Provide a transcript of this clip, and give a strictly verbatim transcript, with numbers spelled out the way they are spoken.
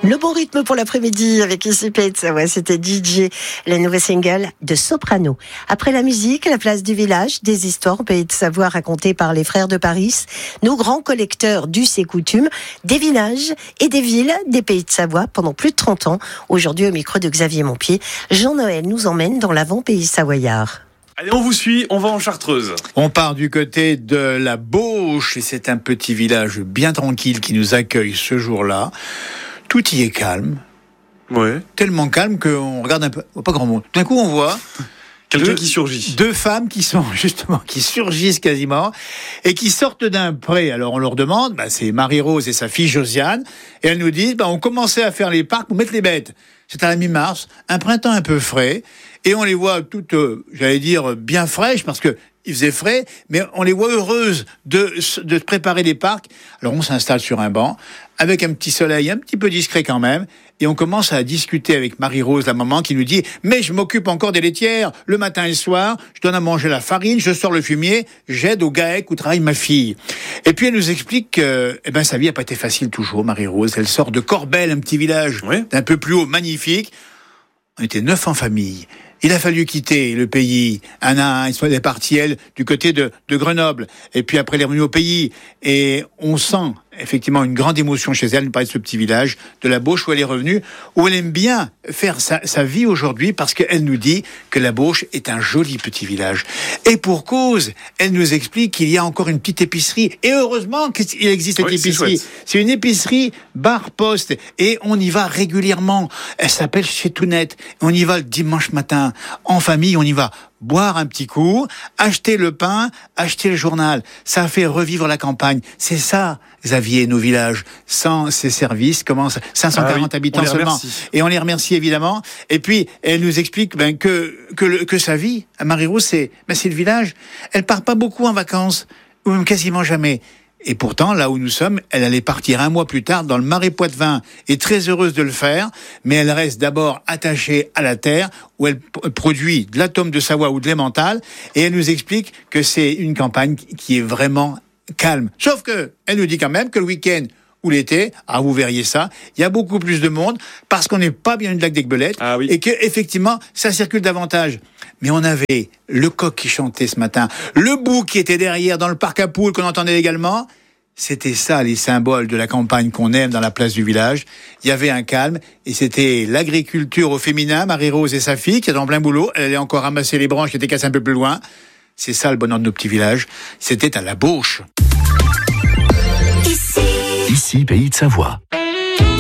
Le bon rythme pour l'après-midi avec ici Pays de Savoie, c'était D J, le nouveau single de Soprano. Après la musique, la place du village, des histoires au Pays de Savoie racontées par les frères de Paris, nos grands collecteurs d'us et coutumes, des villages et des villes des Pays de Savoie pendant plus de trente ans. Aujourd'hui, au micro de Xavier Montpied, Jean-Noël nous emmène dans l'avant-pays savoyard. Allez, on vous suit, on va en Chartreuse. On part du côté de la Bauche et c'est un petit village bien tranquille qui nous accueille ce jour-là. Tout y est calme. Ouais. Tellement calme qu'on regarde un peu, pas grand monde. D'un coup, on voit quelqu'un deux, qui surgit. Deux femmes qui sont justement, qui surgissent quasiment et qui sortent d'un pré. Alors on leur demande, bah, c'est Marie-Rose et sa fille Josiane, et elles nous disent, bah, on commençait à faire les parcs pour mettre les bêtes. C'est à la mi-mars, un printemps un peu frais, et on les voit toutes, euh, j'allais dire, bien fraîches parce que il faisait frais, mais on les voit heureuses de, de préparer les parcs. Alors on s'installe sur un banc, avec un petit soleil un petit peu discret quand même, et on commence à discuter avec Marie-Rose, la maman, qui nous dit « Mais je m'occupe encore des laitières, le matin et le soir, je donne à manger la farine, je sors le fumier, j'aide au GAEC où travaille ma fille. » Et puis elle nous explique que eh ben, sa vie n'a pas été facile toujours, Marie-Rose. Elle sort de Corbel, un petit village oui. d'un peu plus haut, magnifique. On était neuf en famille. Il a fallu quitter le pays. Un à un, ils sont partis, elle, du côté de, de Grenoble. Et puis après, elle est revenue au pays. Et on sent effectivement une grande émotion chez elle, nous parler de ce petit village, de la Bauche où elle est revenue, où elle aime bien faire sa, sa vie aujourd'hui parce qu'elle nous dit que la Bauche est un joli petit village. Et pour cause, elle nous explique qu'il y a encore une petite épicerie. Et heureusement qu'il existe cette oui, épicerie. C'est, c'est une épicerie bar-poste. Et on y va régulièrement. Elle s'appelle Chez Tounette. On y va le dimanche matin. En famille, on y va boire un petit coup, acheter le pain, acheter le journal. Ça fait revivre la campagne. C'est ça, Xavier, nos villages. Sans ces services, comment ça, cinq cent quarante ah oui, habitants seulement. Et on les remercie évidemment. Et puis, elle nous explique ben, que, que, le, que sa vie, à Marie-Rose, c'est, ben, c'est le village. Elle part pas beaucoup en vacances, ou même quasiment jamais. Et pourtant, là où nous sommes, elle allait partir un mois plus tard dans le Marais Poitevin, et très heureuse de le faire, mais elle reste d'abord attachée à la terre, où elle p- produit de l'atome de Savoie ou de l'emmental, et elle nous explique que c'est une campagne qui est vraiment calme. Sauf que, elle nous dit quand même que le week-end ou l'été, ah vous verriez ça, il y a beaucoup plus de monde parce qu'on n'est pas bien du lac d'Aiguebelette ah oui. et que effectivement ça circule davantage. Mais on avait le coq qui chantait ce matin, le bouc qui était derrière dans le parc à poules qu'on entendait également. C'était ça les symboles de la campagne qu'on aime dans la place du village. Il y avait un calme et c'était l'agriculture au féminin, Marie-Rose et sa fille qui étaient en plein boulot. Elle allait encore ramasser les branches qui étaient cassées un peu plus loin. C'est ça le bonheur de nos petits villages. C'était à la Bauche. Ici, Pays de Savoie.